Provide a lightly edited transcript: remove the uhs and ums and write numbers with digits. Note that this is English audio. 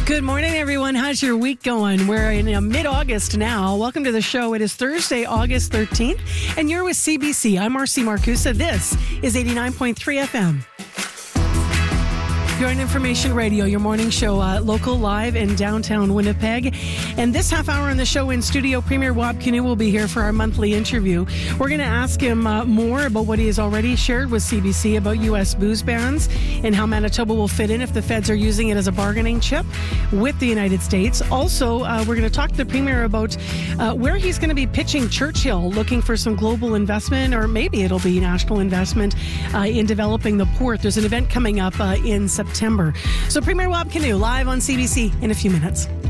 Good morning, everyone. How's your week going? We're in mid-August now. Welcome to the show. It is Thursday, August 13th, and you're with CBC. I'm Marcy Marcusa. This is 89.3 FM. You're on Information Radio, your morning show, local, live in downtown Winnipeg. And this half hour on the show in studio, Premier Wab Kinew will be here for our monthly interview. We're going to ask him more about what he has already shared with CBC about U.S. booze bans and how Manitoba will fit in if the feds are using it as a bargaining chip with the United States. Also, we're going to talk to the Premier about where he's going to be pitching Churchill, looking for some global investment, or maybe it'll be national investment in developing the port. There's an event coming up in September. So Premier Wab Kinew live on CBC in a few minutes.